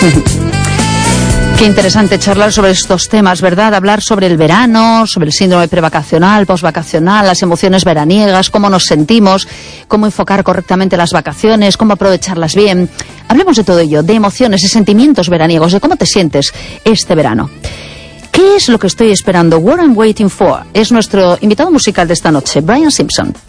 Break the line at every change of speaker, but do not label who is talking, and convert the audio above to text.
Qué interesante charlar sobre estos temas, ¿verdad? Hablar sobre el verano, sobre el síndrome prevacacional, posvacacional, las emociones veraniegas, cómo nos sentimos, cómo enfocar correctamente las vacaciones, cómo aprovecharlas bien. Hablemos de todo ello, de emociones y sentimientos veraniegos, de cómo te sientes este verano. ¿Qué es lo que estoy esperando? What I'm waiting for. Es nuestro invitado musical de esta noche, Brian Simpson.